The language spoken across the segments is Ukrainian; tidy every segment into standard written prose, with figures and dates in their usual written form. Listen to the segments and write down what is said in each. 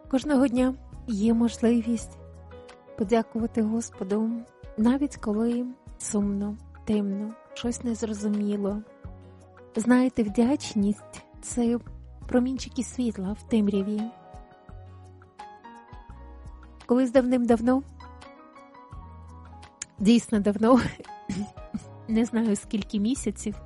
Кожного дня є можливість подякувати Господу, навіть коли сумно, темно, щось незрозуміло. Знаєте, вдячність – це промінчики світла в темряві. Колись давним-давно, дійсно давно, не знаю скільки місяців,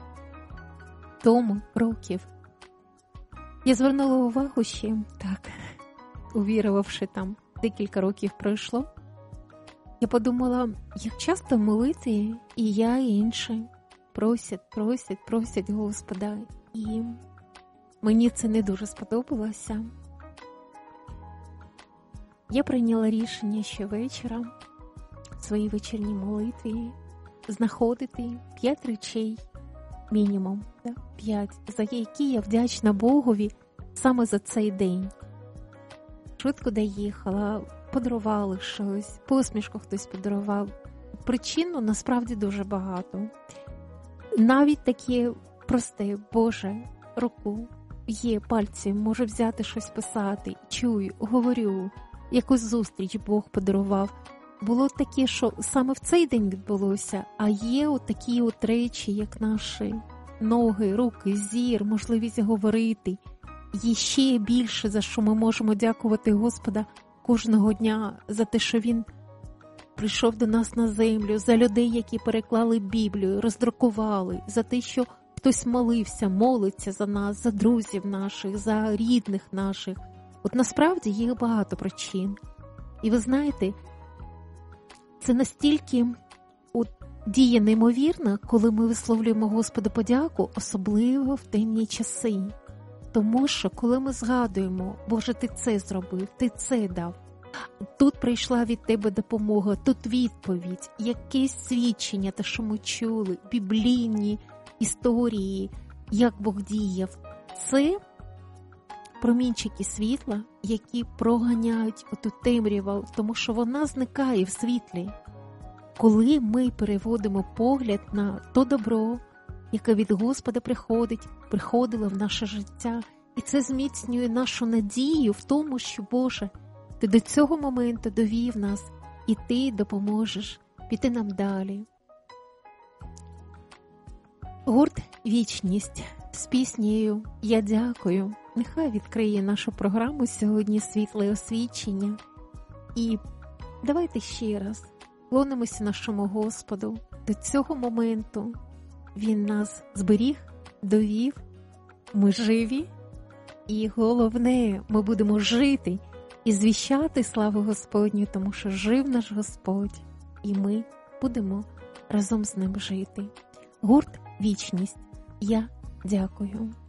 тому років, я звернула увагу ще, так, увірувавши там, декілька років пройшло, я подумала, як часто в молитві і я, і інші просять Господа. І мені це не дуже сподобалося. Я прийняла рішення щовечора в своїй вечірній молитві знаходити 5 речей, мінімум, 5, за які я вдячна Богові саме за цей день. Швидко доїхала, подарували щось, посмішку хтось подарував. Причин насправді дуже багато. Навіть таке просте, Боже, руку, є пальці, можу взяти щось писати, чую, говорю, якусь зустріч Бог подарував. Було таке, що саме в цей день відбулося, а є такі речі, як наші ноги, руки, зір, можливість говорити. Є ще більше, за що ми можемо дякувати Господа кожного дня, за те, що Він прийшов до нас на землю, за людей, які переклали Біблію, роздрукували, за те, що хтось молився, молиться за нас, за друзів наших, за рідних наших. От насправді є багато причин. І ви знаєте, це настільки діє неймовірно, коли ми висловлюємо Господу подяку, особливо в темні часи. Тому що, коли ми згадуємо, Боже, Ти це зробив, Ти це дав, тут прийшла від Тебе допомога, тут відповідь, якесь свідчення, те, що ми чули, біблійні історії, як Бог діяв, це промінчики світла, які проганяють оту темряву, тому що вона зникає в світлі. Коли ми переводимо погляд на то добро, яке від Господа приходило в наше життя, і це зміцнює нашу надію в тому, що, Боже, Ти до цього моменту довів нас, і Ти допоможеш піти нам далі. Гурт «Вічність» з піснею «Я дякую» нехай відкриє нашу програму сьогодні «Світле освічення». І давайте ще раз клонимося нашому Господу. До цього моменту Він нас зберіг, довів, ми живі. І головне, ми будемо жити і звіщати славу Господню, тому що жив наш Господь, і ми будемо разом з ним жити. Гурт «Вічність». Я дякую.